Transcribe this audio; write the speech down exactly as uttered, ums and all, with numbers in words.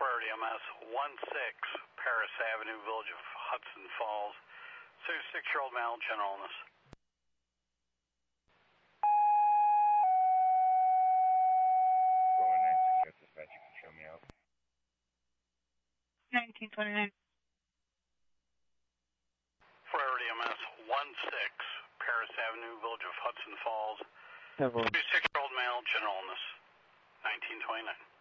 Florida M S one six, Paris Avenue, Village of Hudson Falls. thirty-six-year-old male, general illness. four one nine six, got dispatch, you can show me out. nineteen twenty-nine. Florida M S one six, Paris Avenue, Village of Hudson Falls. thirty-six-year-old male, general illness. nineteen twenty-nine.